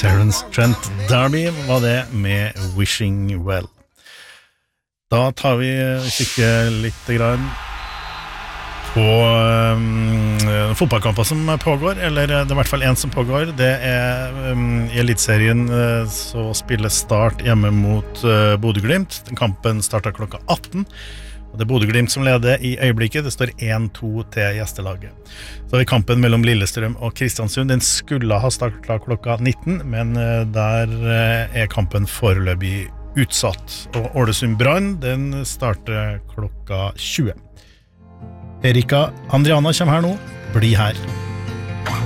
Terence Trent D'Arby var det med Wishing Well. Da tar vi kikker litt grann på fotballkamper som pågår, eller det er I hvert fall en som pågår. Det I Elitserien så spiller Start hjemme mot Bodø/Glimt. Den kampen starter klokka 18. Og det Bodø/Glimt som leder I øyeblikket. Det står 1-2 til gjestelaget. Så har vi kampen mellom Lillestrøm og Kristiansund. Den skulle ha startet klokka 19, men der kampen foreløpig utsatt. Og Ålesund Brann, den starter klokka 20. Erika Andriana kommer her nå. Bli her.